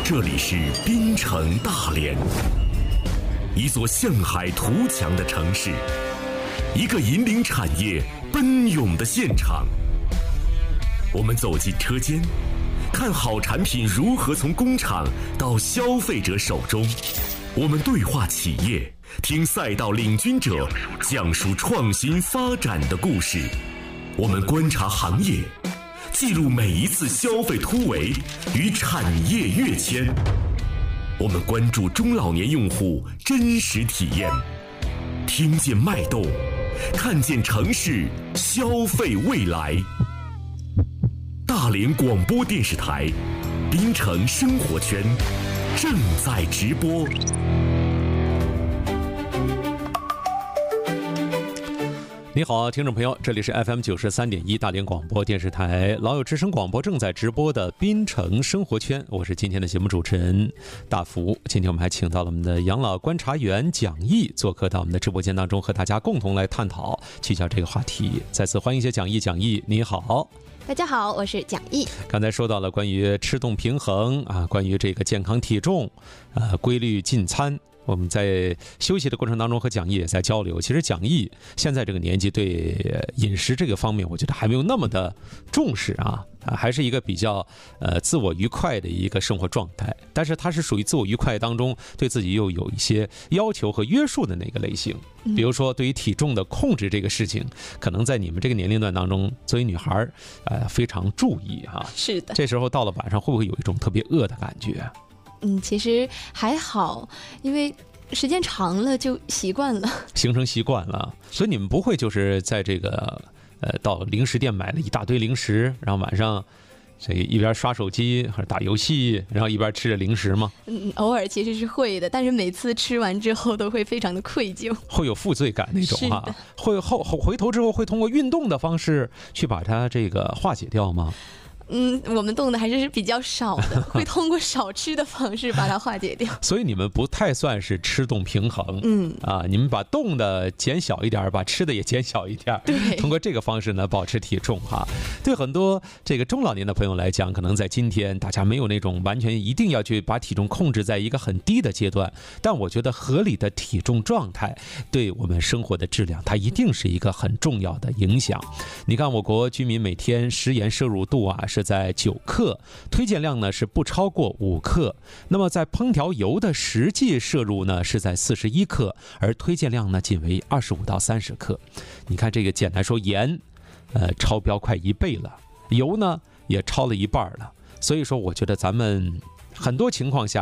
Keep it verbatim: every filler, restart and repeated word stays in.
这里是滨城大连，一座向海图强的城市，一个引领产业奔涌的现场。我们走进车间，看好产品如何从工厂到消费者手中。我们对话企业，听赛道领军者讲述创新发展的故事。我们观察行业，记录每一次消费突围与产业跃迁。我们关注中老年用户真实体验，听见脉动，看见城市消费未来。大连广播电视台滨城生活圈正在直播。 你好，听众朋友，这里是 F M 九十三点一大连广播电视台老友之声广播正在直播的滨城生活圈，我是今天的节目主持人大福。今天我们还请到了我们的养老观察员蒋毅做客到我们的直播间当中，和大家共同来探讨聚焦这个话题。再次欢迎一些蒋毅，蒋毅你好。 大家好，我是蒋毅。 刚才说到了关于吃动平衡啊，关于这个健康体重，呃，规律进餐。我们在休息的过程当中和蒋毅也在交流。其实蒋毅现在这个年纪对饮食这个方面，我觉得还没有那么的重视啊，啊还是一个比较呃自我愉快的一个生活状态。但是他是属于自我愉快当中对自己又有一些要求和约束的那个类型。比如说对于体重的控制这个事情，可能在你们这个年龄段当中，作为女孩呃非常注意哈、啊。 是的。 这时候到了晚上，会不会有一种特别饿的感觉？ 嗯，其实还好，因为时间长了就习惯了， 形成习惯了。所以你们不会就是在这个呃到零食店买了一大堆零食，然后晚上这一边刷手机或者打游戏，然后一边吃着零食吗？ 嗯，偶尔其实是会的，但是每次吃完之后都会非常的愧疚， 会有负罪感那种啊。会后回头之后会通过运动的方式去把它这个化解掉吗？ 嗯，我们动的还是比较少的，会通过少吃的方式把它化解掉。 所以你们不太算是吃动平衡， 嗯啊，你们把动的减小一点，把吃的也减小一点， 对， 通过这个方式呢保持体重哈。对很多这个中老年的朋友来讲，可能在今天大家没有那种完全一定要去把体重控制在一个很低的阶段，但我觉得合理的体重状态对我们生活的质量，它一定是一个很重要的影响。你看，我国居民每天食盐摄入度啊是在九克，推荐量呢是不超过五克。那么在烹调油的实际摄入呢是在四十一克，而推荐量呢仅为二十五到三十克。你看这个简单说，盐呃超标快一倍了，油呢也超了一半了。所以说我觉得咱们很多情况下